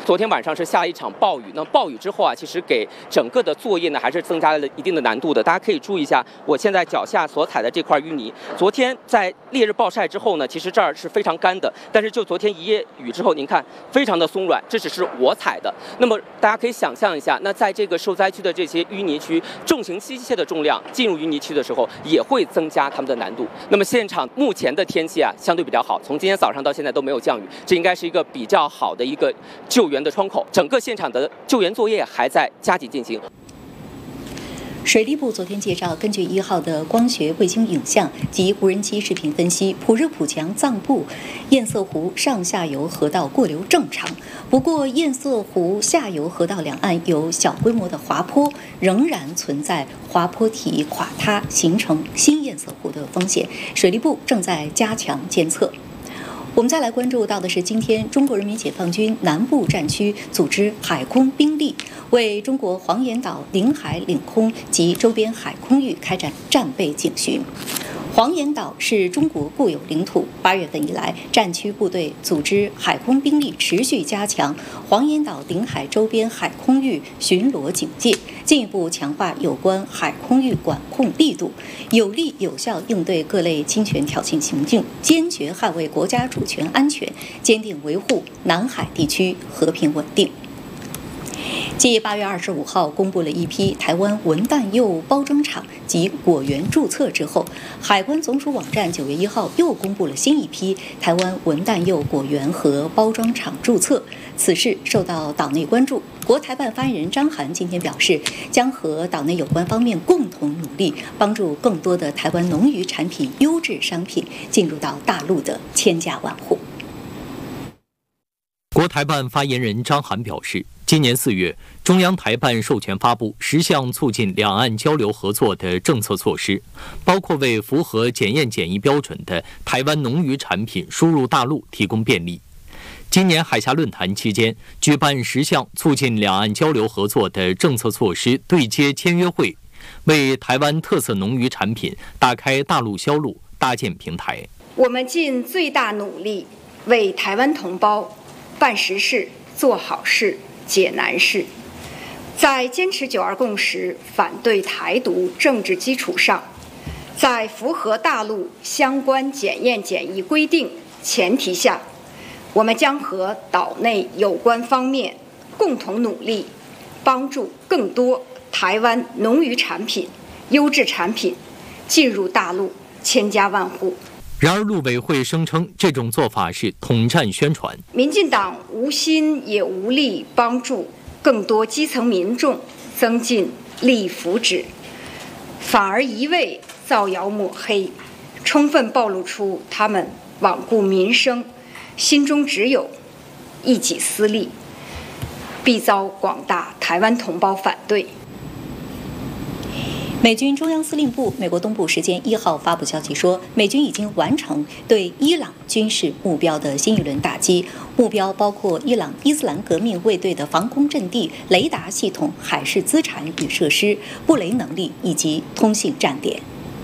昨天晚上是下了一场暴雨，那暴雨之后啊，其实给整个的作业呢还是增加了一定的难度的。大家可以注意一下，我现在脚下所踩的这块淤泥，昨天在烈日暴晒之后呢，其实这儿是非常干的，但是就昨天一夜雨之后，您看非常的松软，这只是我踩的。那么大家可以想象一下，那在这个受灾区的这些淤泥区，重型机械的重量进入淤泥区的时候，也会增加它们的难度。那么现场目前的天气啊，相对比较好，从今天早上到现在都没有降雨，这应该是一个比较好的一个救援的窗口。整个现场的救援作业还在加紧进行。 水利部昨天介绍，根据1号的光学卫星影像及无人机视频分析，普热普强藏布堰塞湖上下游河道过流正常，不过堰塞湖下游河道两岸有小规模的滑坡，仍然存在滑坡体垮塌形成新堰塞湖的风险，水利部正在加强监测。我们再来关注到的是，今天中国人民解放军南部战区组织海空兵力为中国黄岩岛领海、领空及周边海空域开展战备警巡。黄岩岛是中国固有领土，8月份以来，战区部队组织海空兵力持续加强黄岩岛领海周边海空域巡逻警戒，进一步强化有关海空域管控力度，有力有效应对各类侵权挑衅行径，坚决捍卫国家主权安全，坚定维护南海地区和平稳定。继8月25号公布了一批台湾文旦柚包装厂及果园注册之后，海关总署网站9月1号又公布了新一批台湾文旦柚果园和包装厂注册。此事受到岛内关注，国台办发言人张涵今天表示，将和岛内有关方面共同努力，帮助更多的台湾农渔产品优质商品进入到大陆的千家万户。 国台办发言人张涵表示，今年4月，中央台办授权发布10项促进两岸交流合作的政策措施，包括为符合检验检疫标准的台湾农渔产品输入大陆提供便利。今年海峡论坛期间，举办10项促进两岸交流合作的政策措施对接签约会，为台湾特色农渔产品打开大陆销路搭建平台。 我们尽最大努力为台湾同胞办实事、做好事、解难事，在坚持9·2共识、反对台独政治基础上，在符合大陆相关检验检疫规定前提下，我们将和岛内有关方面共同努力，帮助更多台湾农渔产品、优质产品进入大陆千家万户。 然而，陆委会声称这种做法是统战宣传。 民进党无心也无力帮助更多基层民众增进利益福祉，反而一味造谣抹黑，充分暴露出他们罔顾民生，心中只有一己私利，必遭广大台湾同胞反对。 美军中央司令部美国东部时间1号发布消息说，美军已经完成对伊朗军事目标的新一轮打击，目标包括伊朗伊斯兰革命卫队的防空阵地、雷达系统、海事资产与设施、布雷能力以及通信站点。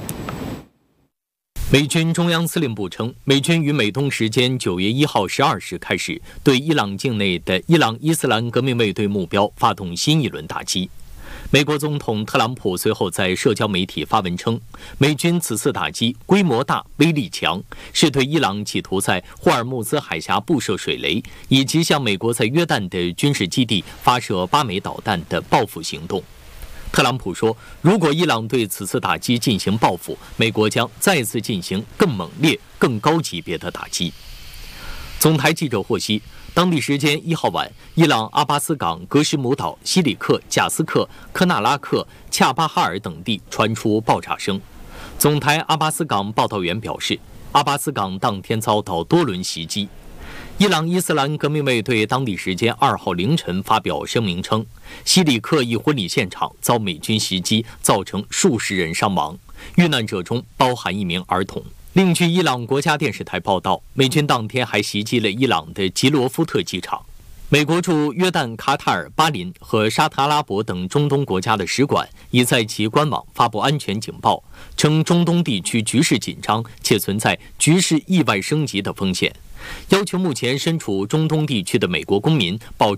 美军中央司令部称，美军于美东时间9月1号12时开始对伊朗境内的伊朗伊斯兰革命卫队目标发动新一轮打击。美国总统特朗普随后在社交媒体发文称，美军此次打击规模大、威力强，是对伊朗企图在霍尔木兹海峡布设水雷，以及向美国在约旦的军事基地发射8枚导弹的报复行动。特朗普说，如果伊朗对此次打击进行报复，美国将再次进行更猛烈、更高级别的打击。总台记者获悉，当地时间1号晚，伊朗阿巴斯港、格什姆岛、西里克、贾斯克、科纳拉克、恰巴哈尔等地传出爆炸声。总台阿巴斯港报道员表示，阿巴斯港当天遭到多轮袭击。伊朗伊斯兰革命卫队当地时间2号凌晨发表声明称，西里克一婚礼现场遭美军袭击，造成数十人伤亡，遇难者中包含1名儿童。另据伊朗国家电视台报道，美军当天还袭击了伊朗的吉罗夫特机场。美国驻约旦、卡塔尔、巴林和沙特阿拉伯等中东国家的使馆已在其官网发布安全警报，称中东地区局势紧张且存在局势意外升级的风险，要求目前身处中东地区的美国公民保持